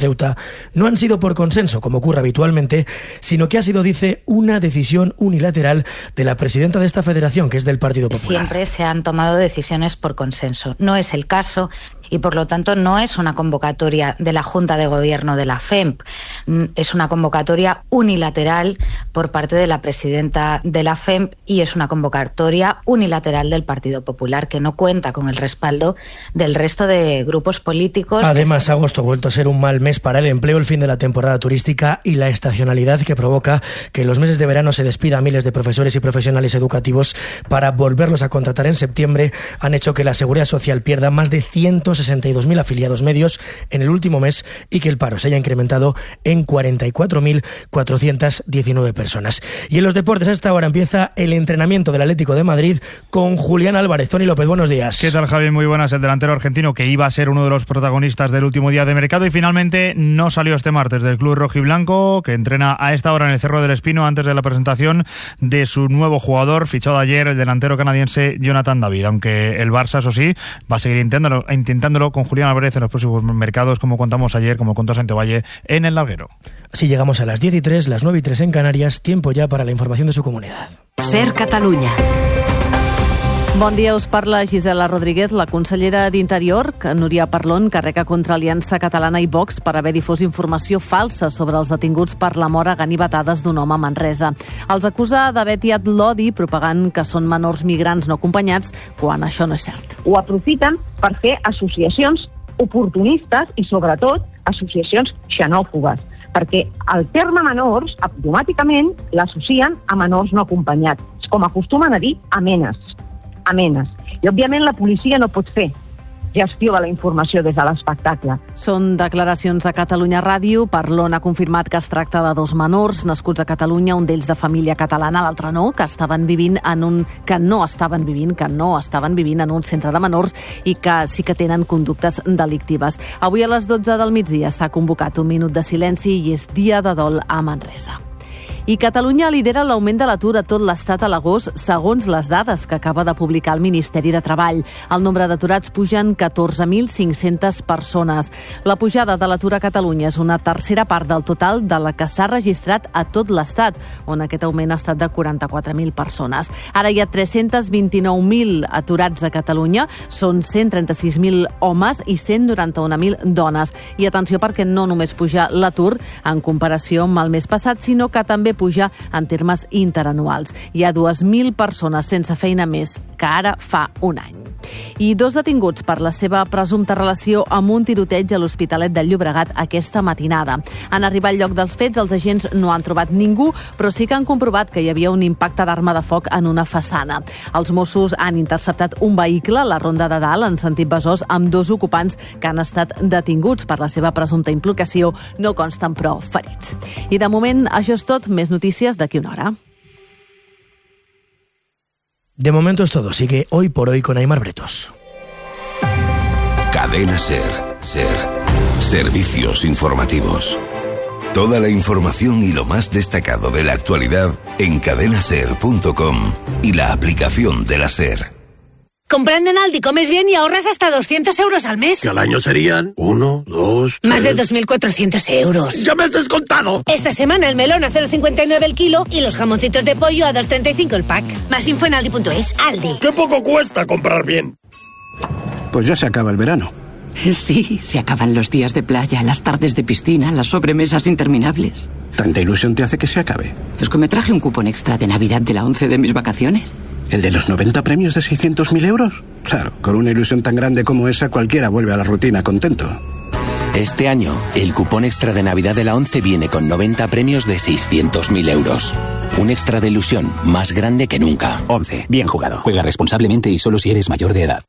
Ceuta no han sido por consenso, como ocurre habitualmente, sino que ha sido, dice, una decisión unilateral de la presidenta de esta federación, que es del Partido Popular. Siempre se han tomado decisiones por consenso. No es el caso y, por lo tanto, no es una convocatoria de la Junta de Gobierno de la FEMP. Es una convocatoria unilateral por parte de la presidenta de la FEMP y es una convocatoria unilateral del Partido Popular, que no cuenta con el respaldo del resto de grupos políticos. Además, agosto ha vuelto a ser un mal mes para el empleo, el fin de la temporada turística y la estacionalidad que provoca que en los meses de verano se despida a miles de profesores y profesionales educativos para volverlos a contratar en septiembre, han hecho que la Seguridad Social pierda más de 162.000 afiliados medios en el último mes y que el paro se haya incrementado en 44.419 personas. Y en los deportes, a esta hora empieza el entrenamiento del Atlético de Madrid con Julián Álvarez. Tony López, buenos días. ¿Qué tal, Javi? Muy buenas. El delantero argentino, que iba a ser uno de los protagonistas del último día de mercado y finalmente no salió este martes del club rojiblanco, que entrena a esta hora en el Cerro del Espino antes de la presentación de su nuevo jugador, fichado ayer, el delantero canadiense Jonathan David, aunque el Barça, eso sí, va a seguir intentándolo con Julián Álvarez en los próximos mercados, como contamos ayer, como contó Santovalle en el Larguero. Así llegamos a las 10:03, las 9:03 en Canarias, tiempo ya para la información de su comunidad. Ser Catalunya. Bon dia, us parla Gisela Rodríguez. La consellera d'Interior, Núria Parlon, carrega contra Aliança Catalana i Vox per haver difós informació falsa sobre els detinguts per la mort a ganivetades d'un home a Manresa. Els acusa d'haver tiat l'odi propagant que són menors migrants no acompanyats, quan això no és cert. Ho aprofiten per fer associacions oportunistes i, sobretot, associacions xenòfobes, perquè el terme menors automàticament l'associen a menors no acompanyats, com acostumen a dir, amenes. I, òbviament, la policia no pot fer gestió de la informació des de l'espectacle. Són declaracions a Catalunya Ràdio. Parlon ha confirmat que es tracta de dos menors nascuts a Catalunya, un d'ells de família catalana, l'altre no, que no estaven vivint en un centre de menors i que sí que tenen conductes delictives. Avui a les 12 del migdia s'ha convocat un minut de silenci i és dia de dol a Manresa. I Catalunya lidera l'augment de l'atur a tot l'Estat a l'agost, segons les dades que acaba de publicar el Ministeri de Treball. El nombre d'aturats puja en 14.500 persones. La pujada de l'atur a Catalunya és una tercera part del total de la que s'ha registrat a tot l'Estat, on aquest augment ha estat de 44.000 persones. Ara hi ha 329.000 aturats a Catalunya, són 136.000 homes i 191.000 dones. I atenció, perquè no només puja l'atur en comparació amb el mes passat, sinó que també puja en termes interanuals. Hi ha 2.000 persones sense feina més que ara fa un any. I dos detinguts per la seva presumpta relació amb un tiroteig a l'Hospitalet de Llobregat aquesta matinada. En arribar al lloc dels fets, els agents no han trobat ningú, però sí que han comprovat que hi havia un impacte d'arma de foc en una façana. Els Mossos han interceptat un vehicle a la Ronda de Dalt en sentit Besòs amb dos ocupants que han estat detinguts per la seva presumpta implicació. No consten, però, ferits. I de moment, això és tot. Més notícies d'aquí una hora. De momento es todo. Sigue Hoy por Hoy con Aimar Bretos. Cadena Ser. Servicios informativos. Toda la información y lo más destacado de la actualidad en cadenaser.com y la aplicación de la Ser. Comprando en Aldi comes bien y ahorras hasta 200 euros al mes. Que al año serían 1, 2, 3... Más de 2.400 euros. ¡Ya me has descontado! Esta semana el melón a 0,59 el kilo y los jamoncitos de pollo a 2,35 el pack. Más info en aldi.es. Aldi. ¡Qué poco cuesta comprar bien! Pues ya se acaba el verano. Sí, se acaban los días de playa, las tardes de piscina, las sobremesas interminables. ¿Tanta ilusión te hace que se acabe? Es que me traje un cupón extra de Navidad de la 11 de mis vacaciones. ¿El de los 90 premios de 600.000 euros? Claro, con una ilusión tan grande como esa, cualquiera vuelve a la rutina contento. Este año, el cupón extra de Navidad de la 11 viene con 90 premios de 600.000 euros. Un extra de ilusión más grande que nunca. 11. Bien jugado. Juega responsablemente y solo si eres mayor de edad.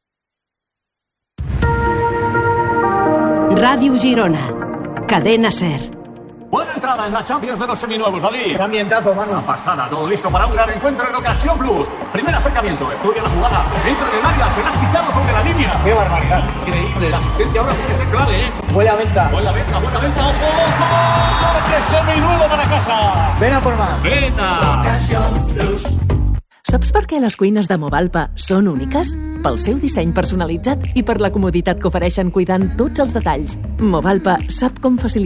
Ràdio Girona. Cadena Ser. Buena entrada en la Champions de los seminuevos, David. Qué ambientazo, mano. Una pasada, todo listo para un gran encuentro en Ocasión Plus. Primer acercamiento, estudia la jugada, entra en el área, se la ha quitado sobre la línea. ¡Qué barbaridad! Increíble, la asistencia ahora tiene que ser clave, ¿eh? Buena venta, ojo. ¡Coche seminuevo para casa! Ven a por más. Venta. Ocasión Plus. Saps per què les cuines de Movalpa són úniques? Pel seu disseny personalitzat i per la comoditat que ofereixen cuidant tots els detalls. Movalpa sap com facilitar